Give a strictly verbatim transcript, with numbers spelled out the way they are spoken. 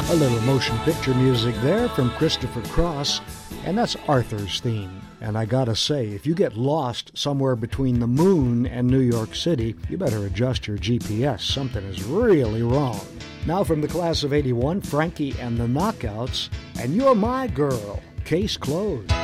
A little motion picture music there from Christopher Cross, and that's Arthur's theme. And I gotta say, if you get lost somewhere between the moon and New York City, you better adjust your G P S. Something is really wrong. Now from the class of eighty-one, Frankie and the Knockouts, and You're My Girl. Case closed.